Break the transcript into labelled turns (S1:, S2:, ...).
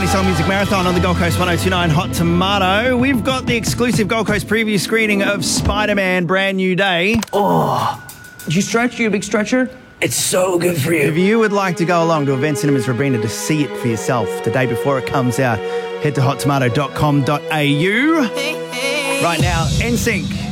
S1: Sydney Soul Music Marathon on the Gold Coast 102.9 Hot Tomato. We've got the exclusive Gold Coast preview screening of Spider-Man Brand New Day.
S2: Oh, did you stretch? You a big stretcher? It's so good for you.
S1: If you would like to go along to Event Cinemas Robina to see it for yourself the day before it comes out, head to hottomato.com.au. Right now, NSYNC.